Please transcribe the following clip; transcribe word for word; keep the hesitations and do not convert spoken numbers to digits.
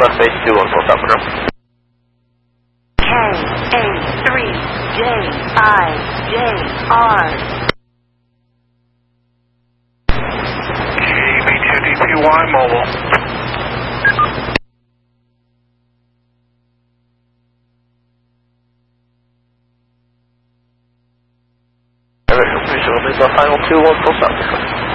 Southwest base two one four seven. K A three J I J R. K B two D P Y mobile. Final two one four seven.